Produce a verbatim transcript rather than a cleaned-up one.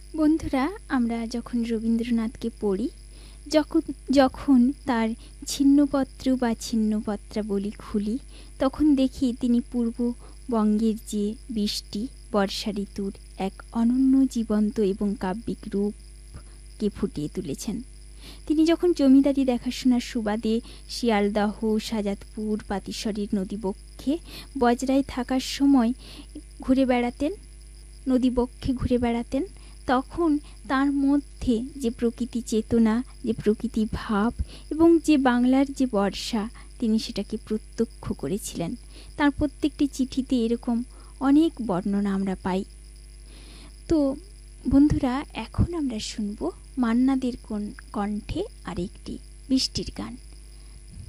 বন্ধুরা, আমরা যখন রবীন্দ্রনাথকে পড়ি, যখন যখন তার ছিন্নপত্র বা ছিন্নপত্রাবলী খুলি, তখন দেখি তিনি পূর্ববঙ্গের যে বৃষ্টি, বর্ষা ঋতুর এক অনন্য জীবন্ত এবং কাব্যিক রূপকে ফুটিয়ে তুলেছেন। তিনি যখন জমিদারি দেখাশোনার সুবাদে শিয়ালদহ, শাজাদপুর, পাতিশ্বরীর নদীবক্ষে বজরায় থাকার সময় ঘুরে বেড়াতেন নদীবক্ষে ঘুরে বেড়াতেন তখন তার মধ্যে যে প্রকৃতি চেতনা, যে প্রকৃতি ভাব এবং যে বাংলার যে বর্ষা, তিনি সেটাকে প্রত্যক্ষ করেছিলেন। তার প্রত্যেকটি চিঠিতে এরকম অনেক বর্ণনা আমরা পাই। তো বন্ধুরা, এখন আমরা শুনব মান্না দের কণ্ঠে আরেকটি বৃষ্টির গান।